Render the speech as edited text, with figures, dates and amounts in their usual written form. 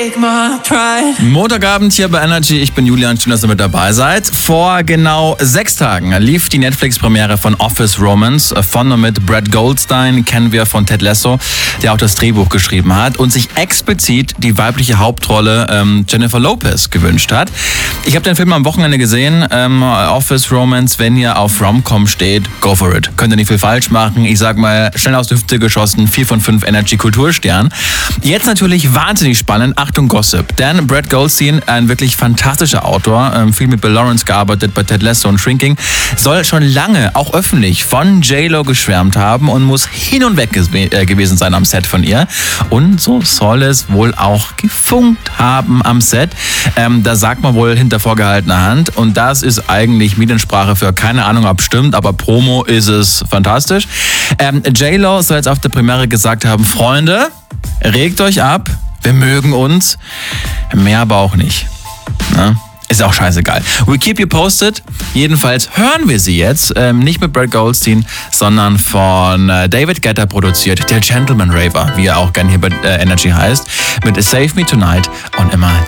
take my pride. Montagabend hier bei Energy. Ich bin Julian, schön, dass ihr mit dabei seid. Vor genau 6 Tagen lief die Netflix-Premiere von Office Romance von und mit Brad Goldstein, kennen wir von Ted Lasso, der auch das Drehbuch geschrieben hat und sich explizit die weibliche Hauptrolle Jennifer Lopez gewünscht hat. Ich habe den Film am Wochenende gesehen, Office Romance. Wenn ihr auf Rom-Com steht, go for it. Könnt ihr nicht viel falsch machen. Ich sag mal, schnell aus der Hüfte geschossen, 4 von 5 Energy-Kulturstern. Jetzt natürlich wahnsinnig spannend, Achtung Gossip, denn Brad Goldstein, ein wirklich fantastischer Autor, viel mit Bill Lawrence gearbeitet bei Ted Lasso und Shrinking, soll schon lange, auch öffentlich, von J-Lo geschwärmt haben und muss hin und weg gewesen sein am Set von ihr. Und so soll es wohl auch gefunkt haben am Set. Da sagt man wohl hinter vorgehaltener Hand und das ist eigentlich Mediensprache für keine Ahnung, ob stimmt, aber Promo ist es fantastisch. J-Lo soll jetzt auf der Premiere gesagt haben, Freunde, regt euch ab, wir mögen uns, mehr aber auch nicht. Ne? Ist auch scheißegal. We keep you posted. Jedenfalls hören wir sie jetzt, nicht mit Brad Goldstein, sondern von David Guetta produziert, der Gentleman Raver, wie er auch gern hier bei Energy heißt, mit Save Me Tonight und immer